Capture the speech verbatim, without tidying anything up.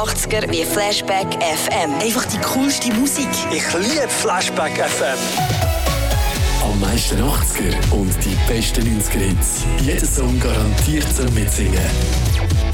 achtziger wie Flashback F M. Einfach die coolste Musik. Ich liebe Flashback F M. Am meisten achtziger und die besten neunziger Hits. Jeder Song garantiert zum Mitsingen.